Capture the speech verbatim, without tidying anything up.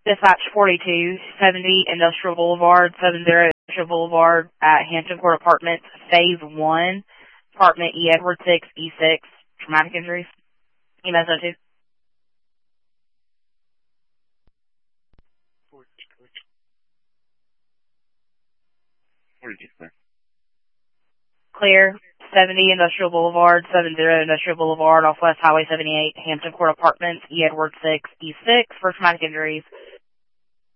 Dispatch forty-two seventy Industrial Boulevard, seventy Industrial Boulevard at Hampton Court Apartments, Phase one, Apartment E Edward six, E six, traumatic injuries. E M S oh two. forty-two, clear. Clear, seventy Industrial Boulevard, seventy Industrial Boulevard, off West Highway seventy-eight, Hampton Court Apartments, E Edward six, E six, for traumatic injuries.